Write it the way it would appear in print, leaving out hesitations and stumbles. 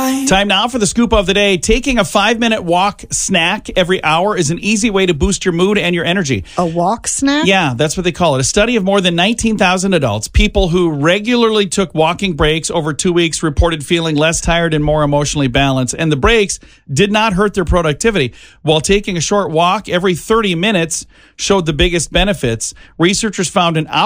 right. Time now for the scoop of the day. Taking a 5-minute walk snack every hour is an easy way to boost your mood and your energy. A walk snack? Yeah, that's what they call it. A study of more than 19,000 adults, people who regularly took walking breaks over 2 weeks, reported feeling less tired and more emotionally balanced. And the breaks did not hurt their productivity. While taking a short walk every 30 minutes showed the biggest benefits, researchers found an